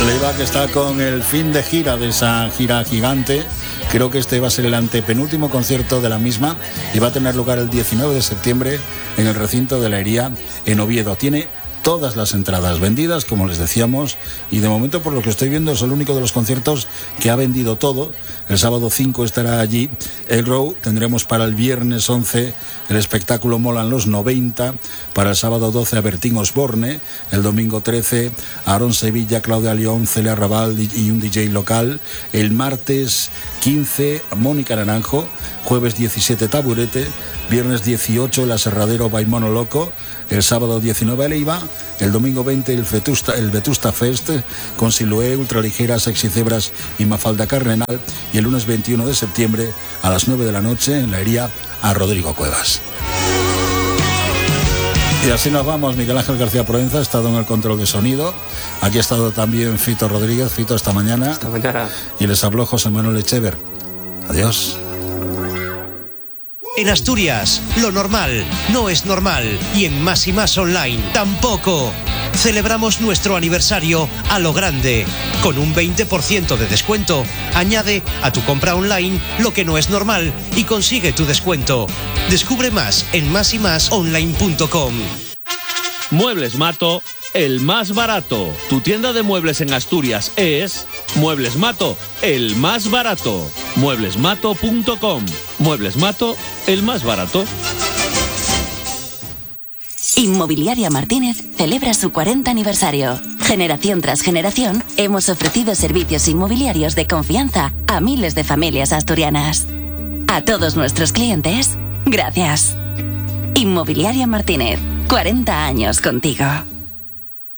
Leiva, que está con el fin de gira de esa gira gigante. Creo que este va a ser el antepenúltimo concierto de la misma y va a tener lugar el 19 de septiembre en el recinto de la Hería en Oviedo. Tiene todas las entradas vendidas, como les decíamos, y de momento, por lo que estoy viendo, es el único de los conciertos que ha vendido todo. El sábado 5 estará allí el Row. Tendremos para el viernes 11 el espectáculo Molan los 90, para el sábado 12 a Bertín Osborne, el domingo 13 Aarón Sevilla, Claudia León, Celia Raval y un DJ local, el martes 15 Mónica Naranjo, jueves 17 Taburete, viernes 18 el Aserradero Baimono Loco, el sábado 19 Leiva, el domingo 20 el Vetusta Fest con Siloé, Ultraligera, Sexy Cebras y Mafalda Cardenal, y el lunes 21 de septiembre a las 9 de la noche en la Hería a Rodrigo Cuevas. Y así nos vamos. Miguel Ángel García Provenza ha estado en el control de sonido. Aquí ha estado también Fito Rodríguez. Fito, esta mañana. Esta mañana. Y les habló José Manuel Echever. Adiós. En Asturias, lo normal no es normal. Y en Más y Más Online tampoco. Celebramos nuestro aniversario a lo grande. Con un 20% de descuento. Añade a tu compra online lo que no es normal y consigue tu descuento. Descubre más en másymasonline.com. Muebles Mato, el más barato. Tu tienda de muebles en Asturias es Muebles Mato, el más barato. Mueblesmato.com. Muebles Mato, el más barato. Inmobiliaria Martínez celebra su 40 aniversario. Generación tras generación, hemos ofrecido servicios inmobiliarios de confianza a miles de familias asturianas. A todos nuestros clientes, gracias. Inmobiliaria Martínez, 40 años contigo.